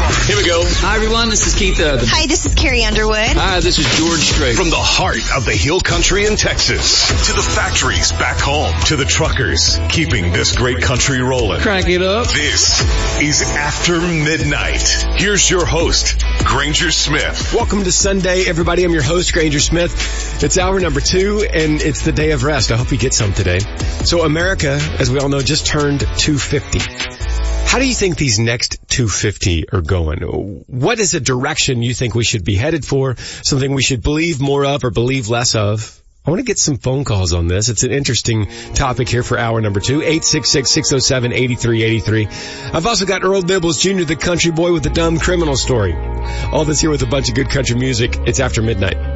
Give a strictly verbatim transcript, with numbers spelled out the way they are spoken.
Here we go. Hi, everyone. This is Keith Urban. Hi, this is Carrie Underwood. Hi, this is George Strait. From the heart of the Hill Country in Texas to the factories back home to the truckers keeping this great country rolling. Crank it up. This is After Midnight. Here's your host, Granger Smith. Welcome to Sunday, everybody. I'm your host, Granger Smith. It's hour number two, and it's the day of rest. I hope you get some today. So America, as we all know, just turned two fifty. How do you think these next two fifty are going? What is a direction you think we should be headed for? Something we should believe more of or believe less of? I want to get some phone calls on this. It's an interesting topic here for hour number two. eight six six, six oh seven, eight three eight three. I've also got Earl Nibbles Junior, the country boy with the dumb criminal story. All this here with a bunch of good country music. It's After Midnight.